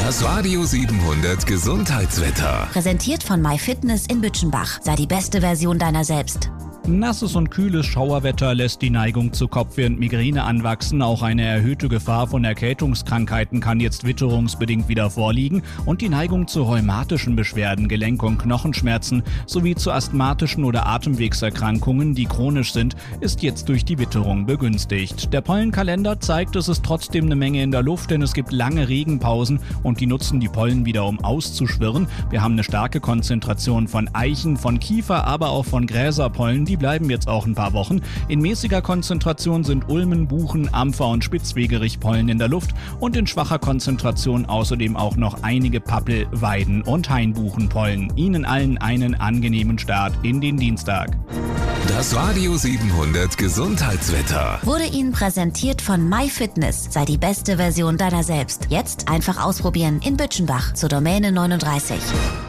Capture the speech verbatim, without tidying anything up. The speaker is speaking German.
Das Radio siebenhundert Gesundheitswetter. Präsentiert von MyFitness in Bütchenbach. Sei die beste Version deiner selbst. Nasses und kühles Schauerwetter lässt die Neigung zu Kopfweh und Migräne anwachsen. Auch eine erhöhte Gefahr von Erkältungskrankheiten kann jetzt witterungsbedingt wieder vorliegen. Und die Neigung zu rheumatischen Beschwerden, Gelenk- und Knochenschmerzen sowie zu asthmatischen oder Atemwegserkrankungen, die chronisch sind, ist jetzt durch die Witterung begünstigt. Der Pollenkalender zeigt, es ist trotzdem eine Menge in der Luft, denn es gibt lange Regenpausen und die nutzen die Pollen wieder, um auszuschwirren. Wir haben eine starke Konzentration von Eichen, von Kiefer, aber auch von Gräserpollen. Die bleiben jetzt auch ein paar Wochen. In mäßiger Konzentration sind Ulmen, Buchen, Ampfer und Spitzwegerichpollen in der Luft und in schwacher Konzentration außerdem auch noch einige Pappel-, Weiden- und Hainbuchenpollen. Ihnen allen einen angenehmen Start in den Dienstag. Das Radio siebenhundert Gesundheitswetter Wurde Ihnen präsentiert von MyFitness. Sei die beste Version deiner selbst. Jetzt einfach ausprobieren in Bütchenbach zur Domäne neununddreißig.